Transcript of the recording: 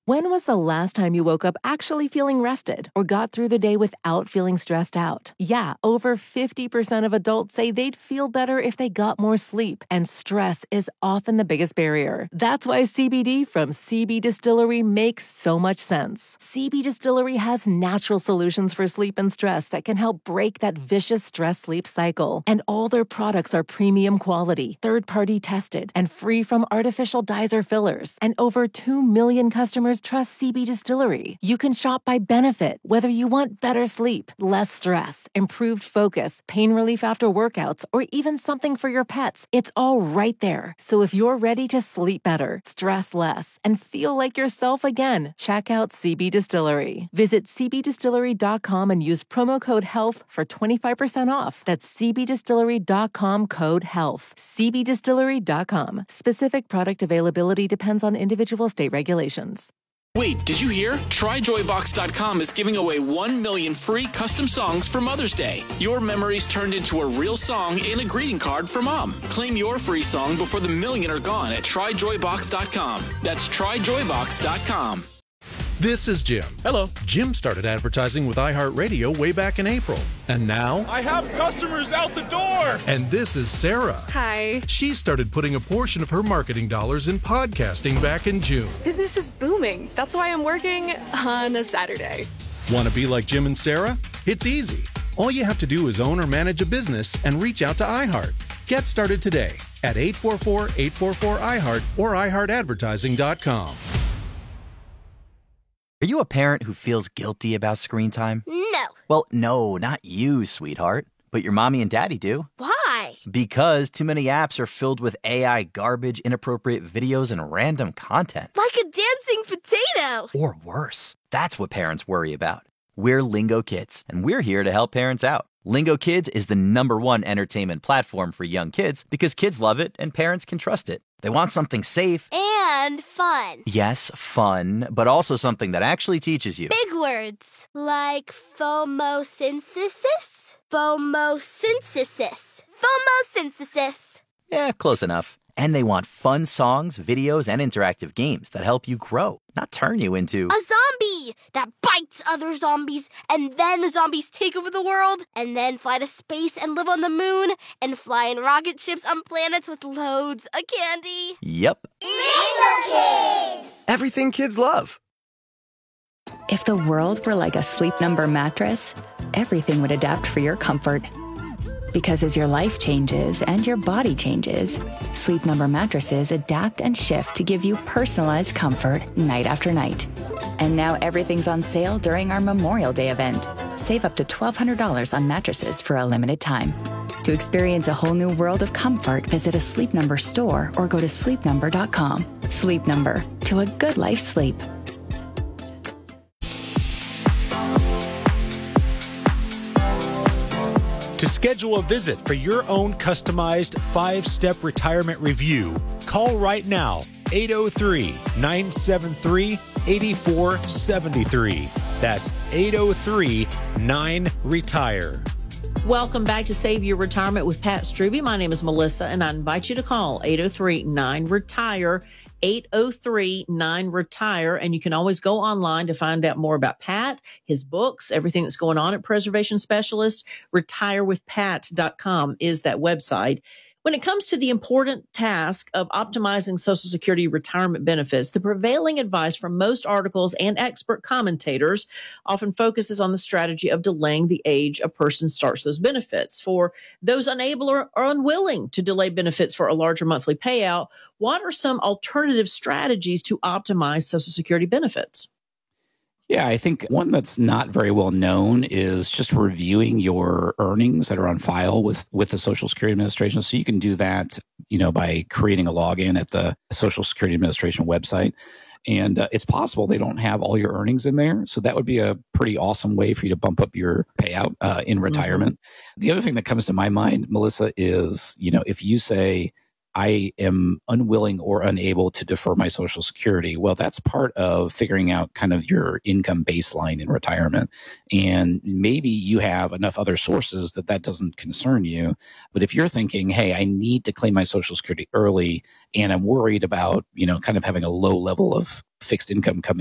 When was the last time you woke up actually feeling rested or got through the day without feeling stressed out? Yeah, over 50% of adults say they'd feel better if they got more sleep, and stress is often the biggest barrier. That's why CBD from CB Distillery makes so much sense. CB Distillery has natural solutions for sleep and stress that can help break that vicious stress-sleep cycle. And all their products are premium quality, third-party tested, and free from artificial dyes or fillers. And over 2 million customers trust CB Distillery. You can shop by benefit, whether you want better sleep, less stress, improved focus, pain relief after workouts, or even something for your pets. It's all right there. So if you're ready to sleep better, stress less, and feel like yourself again, check out CB Distillery. Visit cbdistillery.com and use promo code HEALTH for 25% off. That's cbdistillery.com, code HEALTH. cbdistillery.com. Specific product availability depends on individual state regulations. Wait, did you hear? TryJoyBox.com is giving away 1 million free custom songs for Mother's Day. Your memories turned into a real song and a greeting card for Mom. Claim your free song before the million are gone at TryJoyBox.com. That's TryJoyBox.com. This is Jim. Hello. Jim started advertising with iHeartRadio way back in April. And now... I have customers out the door! And this is Sarah. Hi. She started putting a portion of her marketing dollars in podcasting back in June. Business is booming. That's why I'm working on a Saturday. Want to be like Jim and Sarah? It's easy. All you have to do is own or manage a business and reach out to iHeart. Get started today at 844-844-iHeart or iHeartAdvertising.com. Are you a parent who feels guilty about screen time? No. Well, no, not you, sweetheart. But your mommy and daddy do. Why? Because too many apps are filled with AI garbage, inappropriate videos, and random content. Like a dancing potato. Or worse. That's what parents worry about. We're Lingo Kids, and we're here to help parents out. Lingo Kids is the #1 entertainment platform for young kids because kids love it and parents can trust it. They want something safe. And fun. Yes, fun, but also something that actually teaches you. Big words. Like phomosynthesis? Phomosynthesis. Phomosynthesis. Yeah, close enough. And they want fun songs, videos, and interactive games that help you grow, not turn you into... a zombie that bites other zombies, and then the zombies take over the world, and then fly to space and live on the moon, and fly in rocket ships on planets with loads of candy. Yep. Lingo Kids! Everything kids love. If the world were like a Sleep Number mattress, everything would adapt for your comfort. Because as your life changes and your body changes, Sleep Number mattresses adapt and shift to give you personalized comfort night after night. And now everything's on sale during our Memorial Day event. Save up to $1,200 on mattresses for a limited time. To experience a whole new world of comfort, visit a Sleep Number store or go to sleepnumber.com. Sleep Number, to a good life sleep. To schedule a visit for your own customized 5-step retirement review, call right now, 803-973-8473. That's 803-9-RETIRE. Welcome back to Save Your Retirement with Pat Strubbe. My name is Melissa, and I invite you to call 803-9-RETIRE. 803-9-RETIRE. And you can always go online to find out more about Pat, his books, everything that's going on at Preservation Specialist. Retirewithpat.com is that website. When it comes to the important task of optimizing Social Security retirement benefits, the prevailing advice from most articles and expert commentators often focuses on the strategy of delaying the age a person starts those benefits. For those unable or unwilling to delay benefits for a larger monthly payout, what are some alternative strategies to optimize Social Security benefits? Yeah, I think one that's not very well known is just reviewing your earnings that are on file with the Social Security Administration. So you can do that, by creating a login at the Social Security Administration website. And it's possible they don't have all your earnings in there. So that would be a pretty awesome way for you to bump up your payout in retirement. Mm-hmm. The other thing that comes to my mind, Melissa, is, if you say, I am unwilling or unable to defer my Social Security. Well, that's part of figuring out kind of your income baseline in retirement. And maybe you have enough other sources that doesn't concern you. But if you're thinking, hey, I need to claim my Social Security early, and I'm worried about, kind of having a low level of fixed income coming